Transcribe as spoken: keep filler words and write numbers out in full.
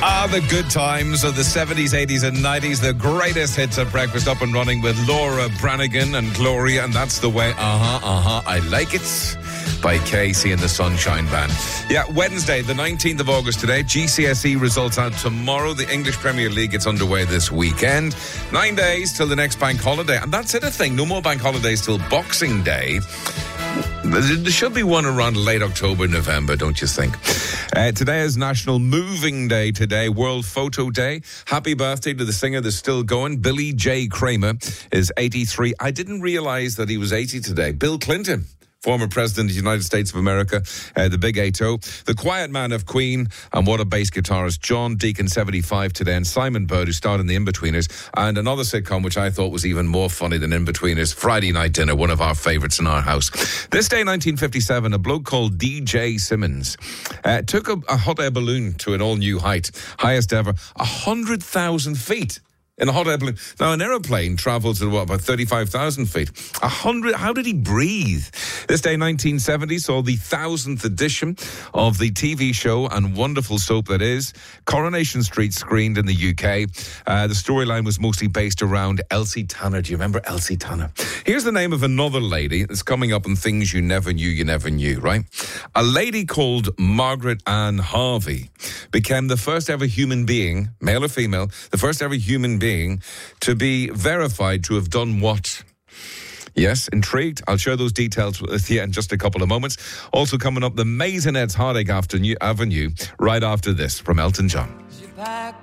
Ah, the good times of the seventies, eighties and nineties. The greatest hits of breakfast up and running with Laura Branigan and Gloria. And that's the way, uh-huh, uh-huh, I like it. By Casey and the Sunshine Band. Yeah, Wednesday, the nineteenth of August today. G C S E results out tomorrow. The English Premier League gets underway this weekend. Nine days till the next bank holiday. And that's it, a thing. No more bank holidays till Boxing Day. There should be one around late October, November, don't you think? Uh, today is National Moving Day today, World Photo Day. Happy birthday to the singer that's still going. Billy J. Kramer is eighty-three. I didn't realize that he was eighty today. Bill Clinton, former president of the United States of America, uh, the big eight oh. The quiet man of Queen, and what a bass guitarist. John Deacon, seventy-five today, and Simon Bird, who starred in The Inbetweeners, and another sitcom which I thought was even more funny than Inbetweeners, Friday Night Dinner, one of our favourites in our house. This day, nineteen fifty-seven, a bloke called D J Simmons uh, took a, a hot air balloon to an all-new height, highest ever, one hundred thousand feet. In a hot air balloon. Now, an aeroplane travels at, what, about thirty-five thousand feet. A hundred, how did he breathe? This day, nineteen seventy, saw the thousandth edition of the T V show and wonderful soap that is Coronation Street, screened in the U K. Uh, the storyline was mostly based around Elsie Tanner. Do you remember Elsie Tanner? Here's the name of another lady that's coming up in Things You Never Knew You Never Knew, right? A lady called Margaret Ann Harvey became the first ever human being, male or female, the first ever human being being to be verified to have done what? Yes, intrigued? I'll share those details with you in just a couple of moments. Also coming up, the Maisonettes Heartache Avenue, right after this from Elton John.